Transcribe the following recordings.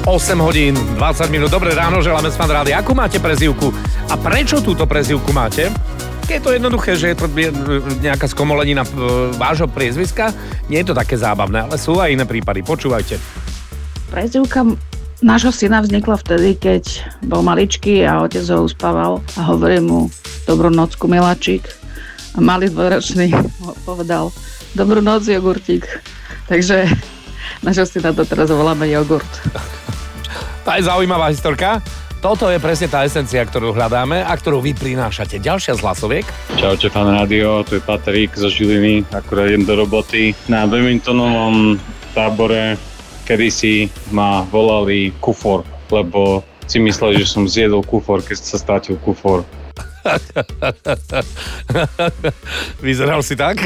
8 hodín, 20 minút. Dobré ráno, želáme s Fan Rádia. Akú máte prezývku? A prečo túto prezývku máte? Je to jednoduché, že je to nejaká skomolenina vášho priezviska. Nie je to také zábavné, ale sú aj iné prípady. Počúvajte. Prezývka nášho syna vznikla vtedy, keď bol maličký a otec ho uspával a hovorí mu dobrú nocku, miláčik. A malý dvojročný povedal dobrú noc, jogurtík. Takže nášho syna to teraz voláme jogurt. To je zaujímavá historka. Toto je presne tá esencia, ktorú hľadáme a ktorú vy prinášate. Ďalšia z hlasoviek. Čaute, Fan Rádio, tu je Patrik zo Žiliny. Akurát idem do roboty. Na badmintonovom tábore kedysi ma volali kufor, lebo si mysleli, že som zjedol kufor, keď sa strátil kufor. Vyzeral si tak?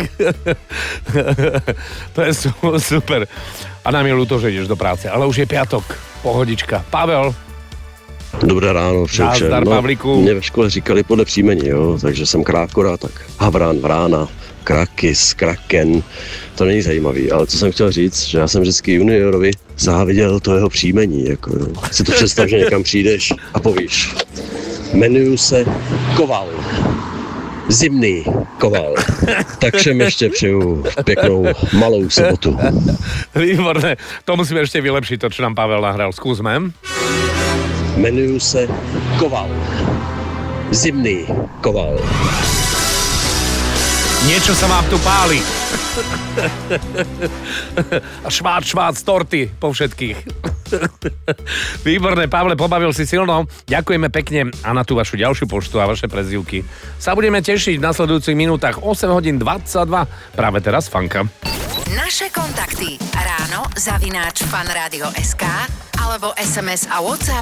To je super. A nám je ľúto, že ideš do práce, ale už je piatok, pohodička. Pavel. Dobré ráno všem. Nazdar, Pavlíku. Mě ve škole říkali podle příjmení, jo, takže jsem Krákora, tak Havran, Vrána, Krakis, Kraken, to není zajímavý, ale co jsem chtěl říct, že já jsem vždycky juniorovi záviděl to jeho příjmení, jako jo. Si to představ, že někam přijdeš a povíš, jmenuju se Koval, Zimný Koval, tak všem ještě přeju pěknou malou sobotu. Výborné, to musíme ešte vylepšiť, to, čo nám Pavel nahral. Skúsme. Jmenuju se Koval. Zimný Koval. Niečo sa vám tu páli. A švác, torty po všetkých. Výborné, Pavle, pobavil si silno. Ďakujeme pekne a na tú vašu ďalšiu poštu a vaše prezývky sa budeme tešiť v nasledujúcich minútach. 8 hodín 22, práve teraz Fanka. Naše kontakty ráno @fanradio.sk alebo SMS a WhatsApp